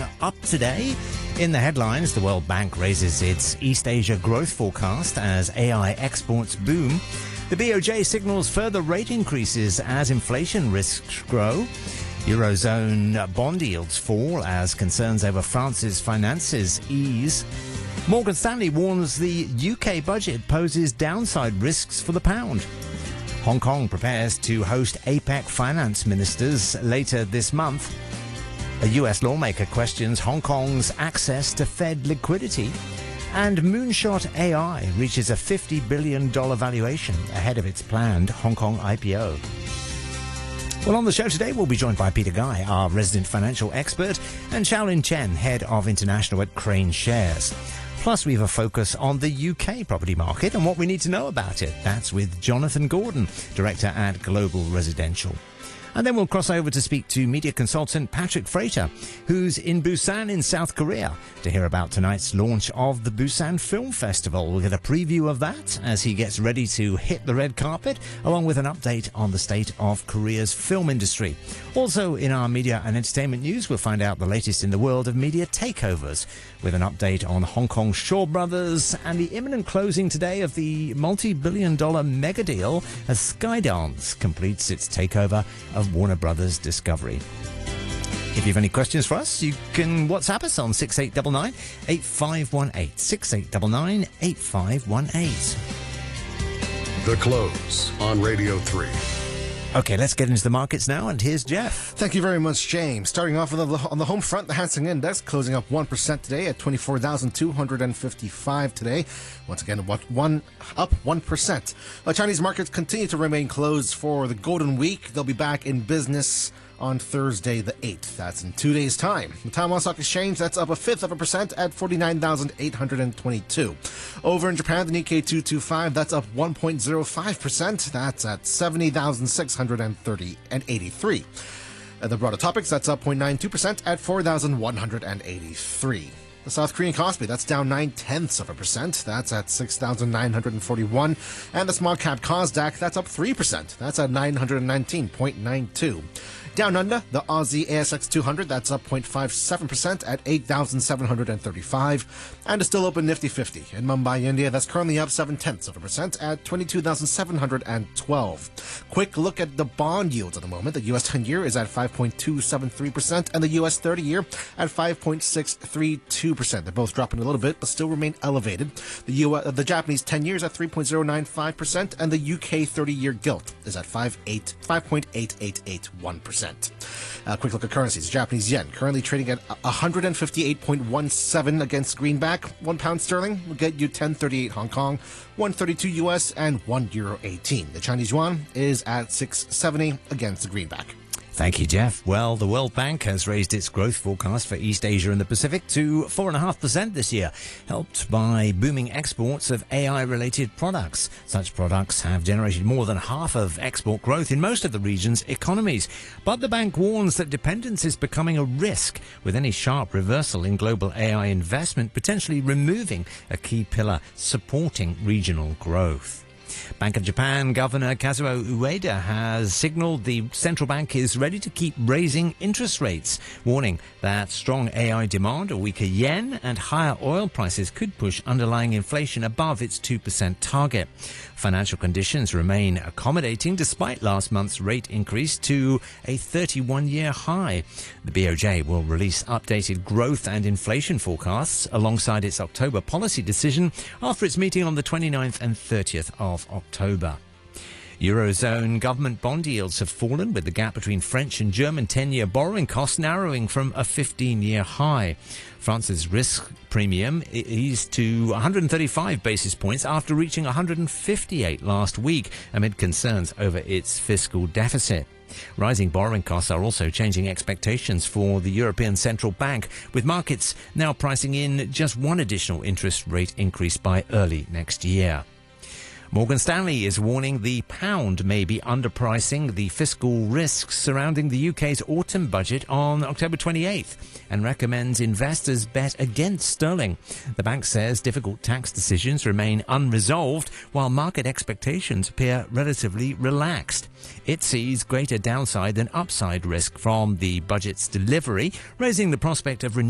up today. In the headlines, the World Bank raises its East Asia growth forecast as AI exports boom. The BOJ signals further rate increases as inflation risks grow. Eurozone bond yields fall as concerns over France's finances ease. Morgan Stanley warns the UK budget poses downside risks for the pound. Hong Kong prepares to host APEC finance ministers later this month. A US lawmaker questions Hong Kong's access to Fed liquidity. And Moonshot AI reaches a $50 billion valuation ahead of its planned Hong Kong IPO. Well, on the show today, we'll be joined by Peter Guy, our resident financial expert, and Xiaolin Chen, head of international at Crane Shares. Plus, we have a focus on the UK property market and what we need to know about it. That's with Jonathan Gordon, director at Global Residential. And then we'll cross over to speak to media consultant Patrick Frater, who's in Busan in South Korea, to hear about tonight's launch of the Busan Film Festival. We'll get a preview of that as he gets ready to hit the red carpet, along with an update on the state of Korea's film industry. Also, in our media and entertainment news, we'll find out the latest in the world of media takeovers, with an update on Hong Kong's Shaw Brothers and the imminent closing today of the multi-billion-dollar mega deal as Skydance completes its takeover of Warner Brothers Discovery. If you have any questions for us, you can WhatsApp us on 6899 8518. 6899 8518. The Close on Radio 3. Okay, let's get into the markets now, and here's Jeff. Thank you very much, James. Starting off on the home front, the Hang Seng Index closing up 1% today at 24,255 today. Once again, up 1%. Chinese markets continue to remain closed for the Golden Week. They'll be back in business on Thursday the 8th. That's in 2 days' time. The Taiwan Stock Exchange, that's up 1/5% at 49,822. Over in Japan, the Nikkei 225, that's up 1.05%. That's at 70,683. The broader topics, that's up 0.92% at 4,183. The South Korean Kospi, that's down 0.9%. That's at 6,941. And the small cap Kosdaq, that's up 3%. That's at 919.92. Down under, the Aussie ASX 200, that's up 0.57% at 8,735. And a still open Nifty 50 in Mumbai, India, that's currently up 0.7% at 22,712. Quick look at the bond yields at the moment. The US 10-year is at 5.273% and the US 30-year at 5.632%. They're both dropping a little bit, but still remain elevated. The Japanese 10-year is at 3.095% and the UK 30-year gilt is at 5.8881%. A quick look at currencies. Japanese yen currently trading at 158.17 against greenback. £1 sterling will get you 10.38 Hong Kong, 132 US, and €1.18. The Chinese yuan is at 6.70 against the greenback. Thank you, Jeff. Well, the World Bank has raised its growth forecast for East Asia and the Pacific to 4.5% this year, helped by booming exports of AI-related products. Such products have generated more than half of export growth in most of the region's economies. But the bank warns that dependence is becoming a risk, with any sharp reversal in global AI investment potentially removing a key pillar supporting regional growth. Bank of Japan Governor Kazuo Ueda has signaled the central bank is ready to keep raising interest rates, warning that strong AI demand, a weaker yen, and higher oil prices could push underlying inflation above its 2% target. Financial conditions remain accommodating despite last month's rate increase to a 31-year high. The BOJ will release updated growth and inflation forecasts alongside its October policy decision after its meeting on the 29th and 30th of October. Eurozone government bond yields have fallen, with the gap between French and German 10-year borrowing costs narrowing from a 15-year high. France's risk premium eased to 135 basis points after reaching 158 last week amid concerns over its fiscal deficit. Rising borrowing costs are also changing expectations for the European Central Bank, with markets now pricing in just one additional interest rate increase by early next year. Morgan Stanley is warning the pound may be underpricing the fiscal risks surrounding the UK's autumn budget on October 28th and recommends investors bet against sterling. The bank says difficult tax decisions remain unresolved while market expectations appear relatively relaxed. It sees greater downside than upside risk from the budget's delivery, raising the prospect of